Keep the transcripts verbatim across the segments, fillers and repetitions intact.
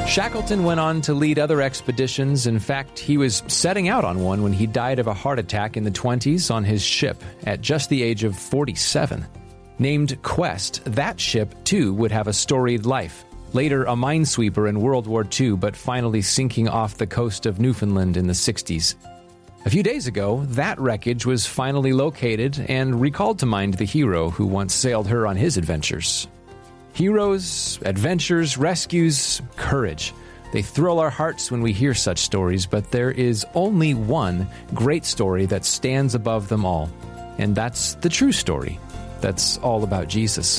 Shackleton went on to lead other expeditions. In fact, he was setting out on one when he died of a heart attack in the twenties on his ship at just the age of forty-seven. Named Quest, that ship, too, would have a storied life. Later a minesweeper in World War Two, but finally sinking off the coast of Newfoundland in the sixties. A few days ago, that wreckage was finally located and recalled to mind the hero who once sailed her on his adventures. Heroes, adventures, rescues, courage. They thrill our hearts when we hear such stories, but there is only one great story that stands above them all, and that's the true story. That's all about Jesus.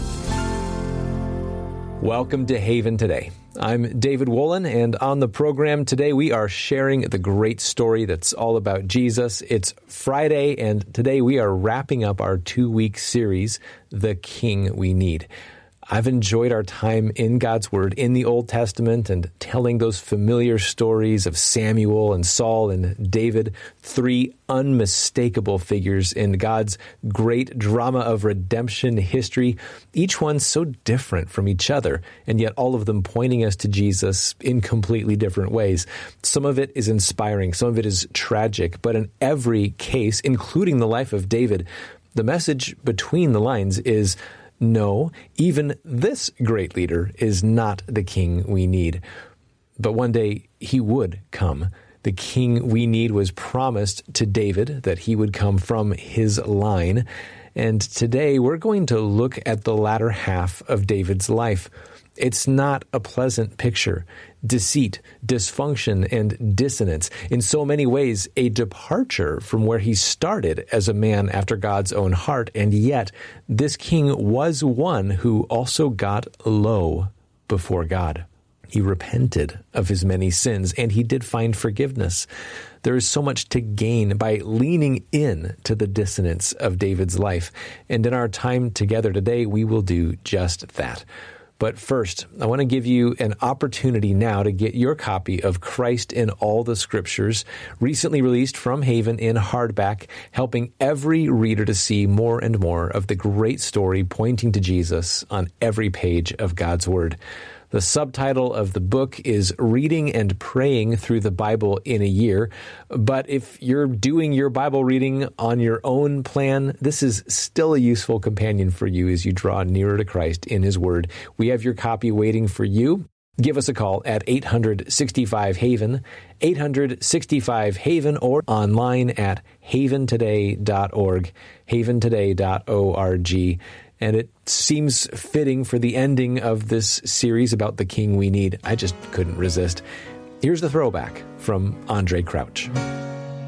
Welcome to Haven Today. I'm David Wolin, and on the program today, we are sharing the great story that's all about Jesus. It's Friday, and today we are wrapping up our two-week series, The King We Need. I've enjoyed our time in God's Word in the Old Testament and telling those familiar stories of Samuel and Saul and David, three unmistakable figures in God's great drama of redemption history, each one so different from each other, and yet all of them pointing us to Jesus in completely different ways. Some of it is inspiring, some of it is tragic, but in every case, including the life of David, the message between the lines is, no, even this great leader is not the king we need. But one day he would come. The king we need was promised to David, that he would come from his line. And today we're going to look at the latter half of David's life. It's not a pleasant picture. Deceit, dysfunction, and dissonance. In so many ways, a departure from where he started as a man after God's own heart. And yet, this king was one who also got low before God. He repented of his many sins, and he did find forgiveness. There is so much to gain by leaning in to the dissonance of David's life. And in our time together today, we will do just that. But first, I want to give you an opportunity now to get your copy of Christ in All the Scriptures, recently released from Haven in hardback, helping every reader to see more and more of the great story pointing to Jesus on every page of God's Word. The subtitle of the book is Reading and Praying Through the Bible in a Year. But if you're doing your Bible reading on your own plan, this is still a useful companion for you as you draw nearer to Christ in His Word. We have your copy waiting for you. Give us a call at eight hundred sixty-five Haven, eight hundred sixty-five Haven, or online at haven today dot org, haven today dot org. And it seems fitting for the ending of this series about the King we need. I just couldn't resist. Here's the throwback from Andre Crouch.